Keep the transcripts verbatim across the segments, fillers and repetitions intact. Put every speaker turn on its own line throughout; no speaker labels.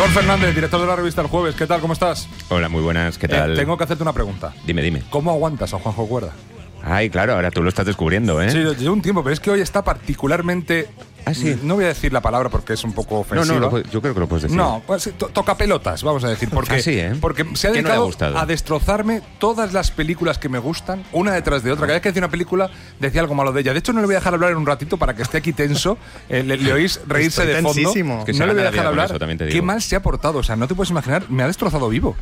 Igor Fernández, director de la revista El Jueves. ¿Qué tal? ¿Cómo estás?
Hola, muy buenas. ¿Qué tal?
Eh, tengo que hacerte una pregunta.
Dime, dime.
¿Cómo aguantas a Juanjo Cuerda?
Ay, claro, ahora tú lo estás descubriendo, ¿eh?
Sí, llevo un tiempo, pero es que hoy está particularmente...
Ah, sí.
No voy a decir la palabra porque es un poco ofensiva.
No, no, lo, yo creo que lo puedes decir.
No, pues, to toca pelotas, vamos a decir. Porque,
ah, sí, ¿eh?
porque se ha dedicado
no le ha
a destrozarme todas las películas que me gustan, una detrás de otra. Cada vez que decía una película, decía algo malo de ella. De hecho, no le voy a dejar hablar en un ratito para que esté aquí tenso. Eh, le, le oís reírse
Estoy
de fondo.
tensísimo.
Es que
no le voy a dejar hablar.
Eso,
Qué mal se ha portado. O sea, no te puedes imaginar, me ha destrozado vivo.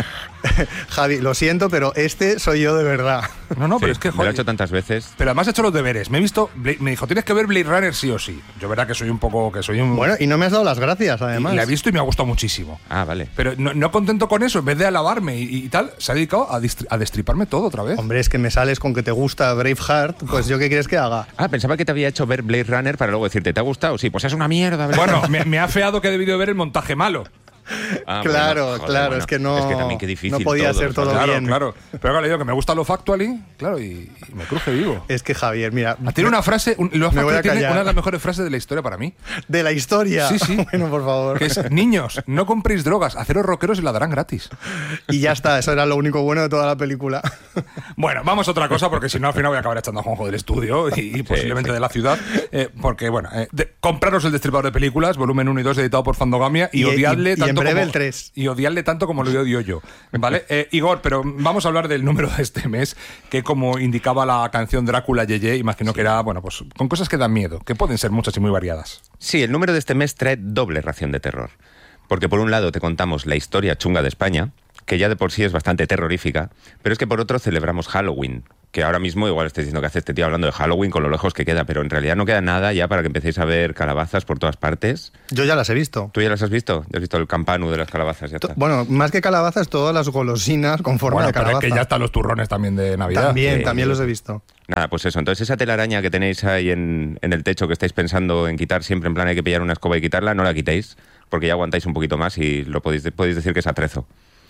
Javi, lo siento, pero este soy yo de verdad.
No, no,
sí,
pero es que,
me lo
joder.
he hecho tantas veces.
Pero además he hecho los deberes. Me he visto, me dijo, tienes que ver Blade Runner sí o sí. Yo verá que soy un poco, que soy un...
Bueno, y no me has dado las gracias, además.
Y la he visto y me ha gustado muchísimo.
Ah, vale.
Pero no, no contento con eso, en vez de alabarme y, y tal, se ha dedicado a, a destriparme todo otra vez.
Hombre, es que me sales con que te gusta Braveheart, pues ¿yo qué quieres que haga?
Ah, pensaba que te había hecho ver Blade Runner para luego decirte, ¿te ha gustado? Sí, pues es una mierda. ¿verdad?
Bueno, me, me ha feado que he debido ver el montaje malo.
Ah,
claro,
bueno, joder,
claro,
bueno.
es que no,
Es que también qué difícil
no podía
todo,
ser todo
Claro,
bien.
claro. Pero claro, le digo que me gusta lo factually, claro, y, y me cruje vivo.
Es que Javier, mira...
Tiene una frase, un, lo
me voy a
tiene
callar.
una de las mejores frases de la historia para mí.
¿De la historia?
Sí, sí.
Bueno, por favor.
Que es, niños, no compréis drogas, haceros rockeros y la darán gratis.
Y ya está, eso era lo único bueno de toda la película.
Bueno, vamos a otra cosa, porque si no al final voy a acabar echando a Juanjo del estudio y, y posiblemente
sí.
de la ciudad. Eh, porque, bueno, eh, de, compraros el Destripador de Películas, volumen uno y dos, editado por Fandogamia, y,
Y-
odiadle
y- y
tanto
en breve
como,
el tres.
Y odiadle tanto como lo odio yo. ¿Vale? Eh, Igor, pero vamos a hablar del número de este mes, que como indicaba la canción Drácula Yeye, imagino que era, bueno, pues con cosas que dan miedo, que pueden ser muchas y muy variadas.
Sí, el número de este mes trae doble ración de terror. Porque por un lado te contamos la historia chunga de España, que ya de por sí es bastante terrorífica, pero es que por otro celebramos Halloween, que ahora mismo igual estáis diciendo que hace este tío hablando de Halloween con lo lejos que queda, pero en realidad no queda nada ya para que empecéis a ver calabazas por todas partes.
Yo ya las he visto.
¿Tú ya las has visto? ¿Ya has visto el campanu de las calabazas? Ya
To-
está.
Bueno, más que calabazas, todas las golosinas con forma
Bueno,
de
pero es
calabaza.
que ya están los turrones también de Navidad.
También,
Sí.
también los he visto.
Nada, pues eso. Entonces esa telaraña que tenéis ahí en, en el techo que estáis pensando en quitar siempre, en plan hay que pillar una escoba y quitarla, no la quitéis, porque ya aguantáis un poquito más y lo podéis, podéis decir que es atrezo.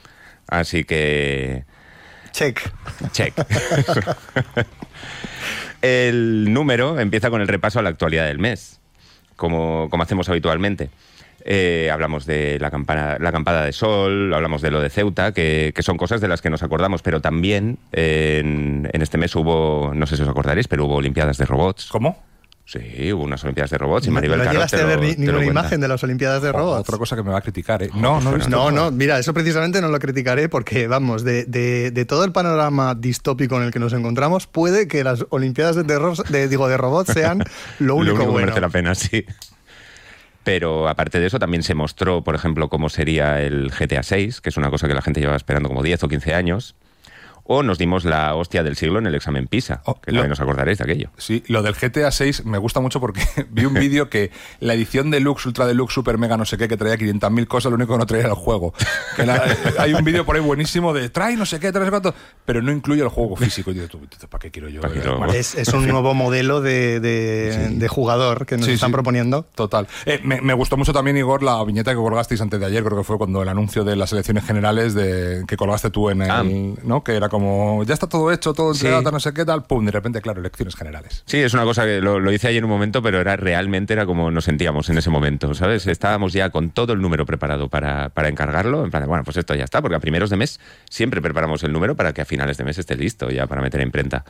Así que...
Check.
check. El número empieza con el repaso a la actualidad del mes, como, como hacemos habitualmente. Eh, hablamos de la, campana, la acampada de sol, hablamos de lo de Ceuta, que, que son cosas de las que nos acordamos, pero también eh, en, en este mes hubo, no sé si os acordaréis, pero hubo Olimpiadas de Robots.
¿Cómo?
Sí, hubo unas Olimpiadas de Robots y
No,
Maribel
no
Caro
llegaste
te
a
lo-
ver ni-
te lo
ninguna
cuenta.
imagen de las Olimpiadas de Robots.
Otra cosa que me va a criticar, ¿eh? No, no he visto.
No, no, mira, eso precisamente no lo criticaré porque, vamos, de, de, de todo el panorama distópico en el que nos encontramos, puede que las Olimpiadas de terror, de, digo, de robots sean lo único,
Lo único que
bueno.
merece la pena, sí. Pero aparte de eso, también se mostró, por ejemplo, cómo sería el G T A seis, que es una cosa que la gente llevaba esperando como diez o quince años. O nos dimos la hostia del siglo en el examen PISA,
Oh,
que
lo-
también os acordaréis de aquello.
Sí, lo del G T A seis me gusta mucho porque vi un vídeo que la edición deluxe, ultra deluxe, super mega, no sé qué, que traía quinientas mil cosas, lo único que no traía era el juego. Que la- hay un vídeo por ahí buenísimo de trae no sé qué, trae no sé cuánto, pero no incluye el juego físico. Y digo, ¿tú, tú, ¿para qué quiero yo?
¿Para qué
Eh,
lo-
bueno,
Es, es un nuevo modelo de, de,
Sí.
de jugador que nos
Sí,
están
sí.
proponiendo.
Total. Eh, me, me gustó mucho también, Igor, la viñeta que colgasteis antes de ayer, creo que fue cuando el anuncio de las elecciones generales de que colgaste tú en el...
Ah.
¿no? Que era como, ya está todo hecho, todo
Sí.
entregado, tal, no sé qué, tal, pum, de repente, claro, elecciones generales.
Sí, es una cosa que lo, lo hice ayer en un momento, pero era realmente era como nos sentíamos en ese momento, ¿sabes? Estábamos ya con todo el número preparado para, para encargarlo, en plan, de, bueno, pues esto ya está, porque a primeros de mes siempre preparamos el número para que a finales de mes esté listo ya para meter a imprenta.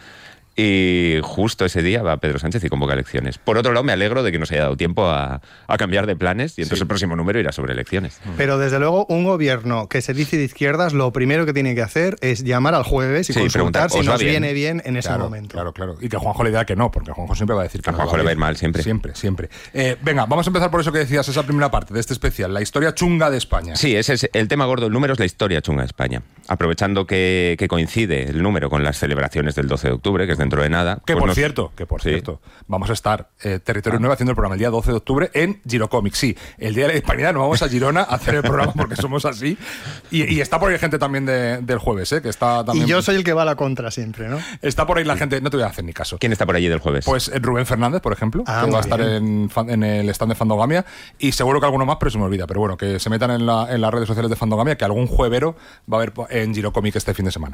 Y justo ese día va Pedro Sánchez y convoca elecciones. Por otro lado, me alegro de que nos haya dado tiempo a, a cambiar de planes y entonces
Sí.
el próximo número irá sobre elecciones.
Pero desde luego, un gobierno que se dice de izquierdas, lo primero que tiene que hacer es llamar al jueves y
Sí,
consultar
preguntar,
si
¿os va
nos
bien?
viene bien en ese
Claro,
momento.
claro, claro. Y que Juanjo le diga que no, porque Juanjo siempre va a decir que
A
no
Juanjo le va a ir mal, siempre.
Siempre, siempre. Eh, venga, vamos a empezar por eso que decías, esa primera parte de este especial, la historia chunga de España.
Sí, ese es el tema gordo. El número es la historia chunga de España. Aprovechando que, que coincide el número con las celebraciones del doce de octubre, que es dentro de nada.
Que
pues
por
nos-
cierto, que por
Sí.
cierto, vamos a estar eh, Territorio
Ah.
nueve haciendo el programa el día doce de octubre en Girocomics. Sí, el día de la Hispanidad nos vamos a Girona a hacer el programa porque somos así. Y, y está por ahí gente también de- del jueves, ¿eh? Que está también.
Y yo soy el que va a la contra siempre, ¿no?
Está por ahí la gente, no te voy a hacer ni caso.
¿Quién está por allí del jueves?
Pues eh, Rubén Fernández, por ejemplo,
Ah,
que
muy
va a estar
bien.
en, fan- en el stand de Fandogamia, y seguro que alguno más, pero se me olvida. Pero bueno, que se metan en, la- en las redes sociales de Fandogamia, que algún juevero va a haber po- en Girocomic este fin de semana.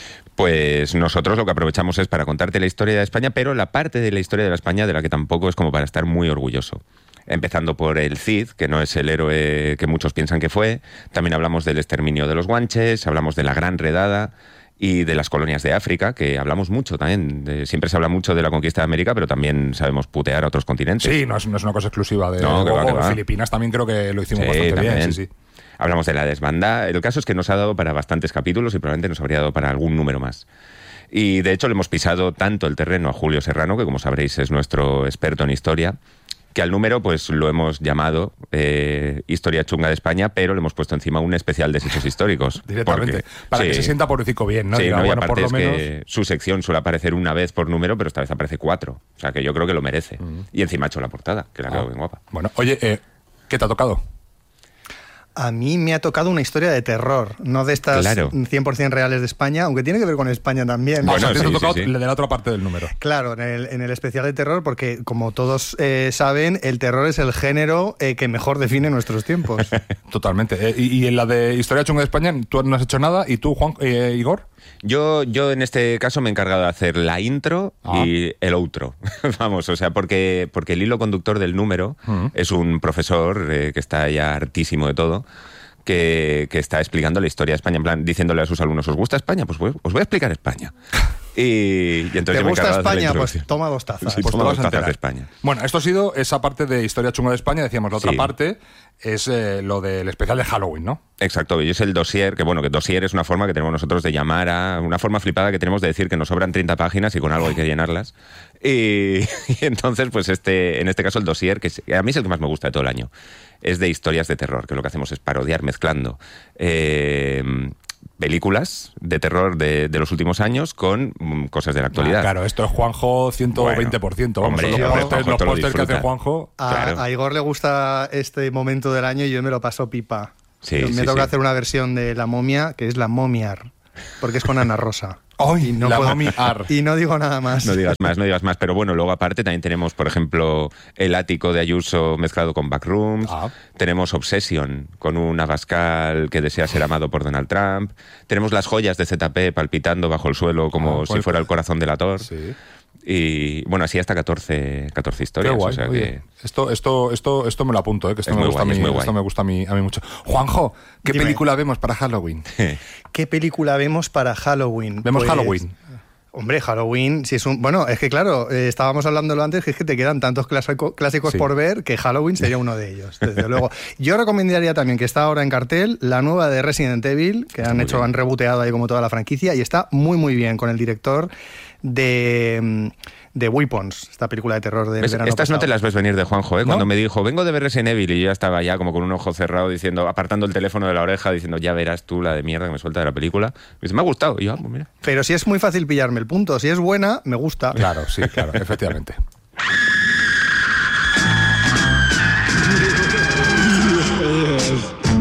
Pues nosotros lo que aprovechamos es para contarte la historia de España, pero la parte de la historia de la España de la que tampoco es como para estar muy orgulloso. empezando por el Cid, que no es el héroe que muchos piensan que fue. También hablamos del exterminio de los guanches, hablamos de la Gran Redada y de las colonias de África, que hablamos mucho también. De, siempre se habla mucho de la conquista de América, pero también sabemos putear a otros continentes.
Sí, no es, no es una cosa exclusiva de
no, que va, que va.
Filipinas, también creo que lo hicimos
sí,
bastante
también.
bien. Sí, sí.
Hablamos de la desbandada. El caso es que nos ha dado para bastantes capítulos y probablemente nos habría dado para algún número más. Y de hecho le hemos pisado tanto el terreno a Julio Serrano, que como sabréis es nuestro experto en historia, que al número pues lo hemos llamado eh, Historia Chunga de España, pero le hemos puesto encima un especial de hechos históricos.
Directamente.
Porque,
para
sí,
que se sienta pobrecito bien, ¿no?
Sí,
Diga,
no, y
bueno,
aparte
por lo
es
menos...
que su sección suele aparecer una vez por número, pero esta vez aparece cuatro. O sea que yo creo que lo merece. Mm. Y encima ha hecho la portada, que la
ah.
quedado bien guapa.
Bueno, oye, eh, ¿qué te ha tocado?
A mí me ha tocado una historia de terror, no de estas
claro.
cien por ciento reales de España, aunque tiene que ver con España también.
Bueno,
sí,
te ha tocado
sí, sí.
de la otra parte del número.
Claro, en el, en el especial de terror, porque como todos eh, saben, el terror es el género eh, que mejor define nuestros tiempos.
Totalmente. Eh, y, y en la de Historia Chunga de España, tú no has hecho nada. ¿Y tú, Juan, eh, Igor?
Yo, yo en este caso me he encargado de hacer la intro
ah.
y el outro. Vamos, o sea, porque, porque el hilo conductor del número uh-huh. es un profesor eh, que está ya hartísimo de todo. Que, que está explicando la historia de España, en plan, diciéndole a sus alumnos, ¿os gusta España? Pues voy, os voy a explicar España. Y, y entonces
¿Te
me
gusta España?
De
Pues toma dos tazas.
Sí,
pues
toma
te
dos
vas a
tazas de
enterar.
España.
Bueno, esto ha sido esa parte de Historia Chunga de España, decíamos, la otra
sí.
parte es eh, lo del especial de Halloween, ¿no?
Exacto, y es el dossier, que bueno, que dossier es una forma que tenemos nosotros de llamar a, una forma flipada que tenemos de decir que nos sobran treinta páginas y con algo hay que llenarlas. Y, y entonces, pues este, en este caso el dossier, que es, a mí es el que más me gusta de todo el año, es de historias de terror, que lo que hacemos es parodiar mezclando eh, películas de terror de, de los últimos años con mm, cosas de la actualidad.
Ah, claro, esto es Juanjo ciento veinte por ciento. Bueno,
hombre,
los
yo,
pósters, los pósters que hace Juanjo.
A,
claro.
a Igor le gusta este momento del año y yo me lo paso pipa.
Sí,
me
sí,
toca
sí.
hacer una versión de La Momia, que es La Momiar, porque es con Ana Rosa.
¡Ay,
y no
la
puedo,
Momiar!
Y no digo nada más.
No digas más, no digas más. Pero bueno, luego aparte también tenemos, por ejemplo, El ático de Ayuso mezclado con Backrooms.
Ah.
Tenemos Obsession, con un Abascal que desea ser amado por Donald Trump. Tenemos las joyas de Z P palpitando bajo el suelo como
ah,
si fuera el corazón delator.
Sí.
Y bueno, así hasta catorce, catorce historias.
Qué guay,
o sea
oye,
que...
esto, esto, esto, esto me lo apunto, ¿eh? Que esto,
Es
me
muy
gusta,
guay,
a mí,
es muy
esto
guay.
me gusta a mí, a mí mucho. Juanjo, ¿qué
Dime.
película vemos para Halloween?
¿Qué película vemos para Halloween?
Vemos
Pues,
Halloween.
Hombre, Halloween, si es un... Bueno, es que claro, eh, estábamos hablándolo antes, que es que te quedan tantos clásico, clásicos
Sí.
por ver que Halloween sería uno de ellos, desde luego. Yo recomendaría también, que está ahora en cartel, la nueva de Resident Evil, que han
muy
hecho,
bien.
han reboteado ahí como toda la franquicia, y está muy muy bien, con el director de, de Weapons, esta película de terror del
¿Ves?
verano
Estas no
pasado.
te las ves venir de Juanjo, ¿eh?
¿No?
Cuando me dijo, vengo de ver Resident Evil, y yo ya estaba ya como con un ojo cerrado diciendo, apartando el teléfono de la oreja, diciendo, ya verás tú la de mierda que me suelta de la película. Y dice, me ha gustado. Y yo, ah, pues mira.
Pero si es muy fácil pillarme el punto, si es buena, me gusta.
Claro, sí, claro, efectivamente.